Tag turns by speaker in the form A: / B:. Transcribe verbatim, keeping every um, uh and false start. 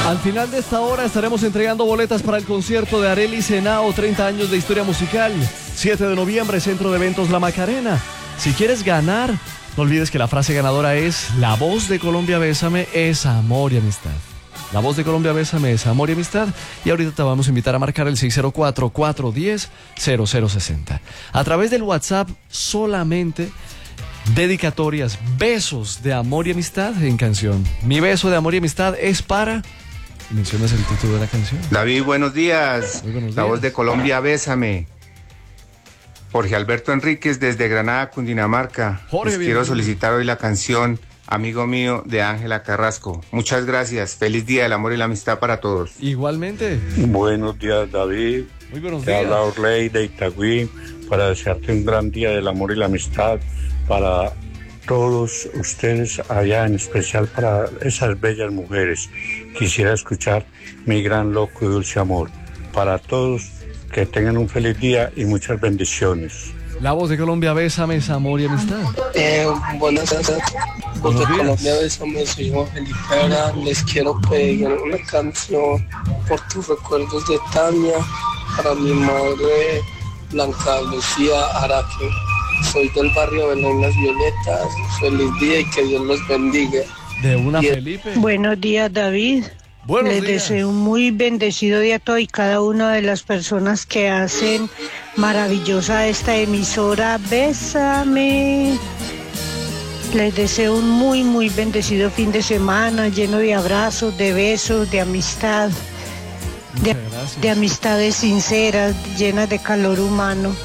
A: Al final de esta hora estaremos entregando boletas para el concierto de Arelis Henao, treinta años de historia musical. siete de noviembre, Centro de Eventos La Macarena. Si quieres ganar, no olvides que la frase ganadora es: la voz de Colombia Bésame es amor y amistad. La voz de Colombia Bésame es amor y amistad. Y ahorita te vamos a invitar a marcar el seis cero cuatro, cuatro uno cero, cero cero seis cero. A través del WhatsApp solamente dedicatorias, besos de amor y amistad en canción. Mi beso de amor y amistad es para... y mencionas el título de la canción.
B: David, buenos días.
A: Muy buenos días.
B: La voz de Colombia Bésame. Jorge Alberto Enríquez desde Granada, Cundinamarca.
A: Jorge,
B: Les quiero solicitar hoy la canción Amigo Mío de Ángela Carrasco. Muchas gracias. Feliz Día del Amor y la Amistad para todos.
A: Igualmente.
C: Buenos días, David.
A: Muy buenos
C: Te
A: días.
C: habla Orley de Itagüí para desearte un gran Día del Amor y la Amistad para todos ustedes allá, en especial para esas bellas mujeres. Quisiera escuchar Mi Gran Loco y Dulce Amor. Para todos, que tengan un feliz día y muchas bendiciones.
A: La voz de Colombia Bésame es amor y amistad.
D: Eh, buenas tardes. Voz de
A: días.
D: Colombia Bésame, soy Juan Felipe Ara. Les quiero pedir una canción por tus recuerdos de Tania, para mi madre Blanca Lucía Araque. Soy del barrio Belén Las Violetas. Feliz día y que Dios los bendiga.
A: De una
D: Bien.
A: Felipe.
E: Buenos días, David.
A: Buenos
E: Les
A: días.
E: deseo un muy bendecido día a todos y cada una de las personas que hacen maravillosa esta emisora. Bésame. Les deseo un muy, muy bendecido fin de semana, lleno de abrazos, de besos, de amistad, de,
A: Muchas gracias.
E: de amistades sinceras, llenas de calor humano.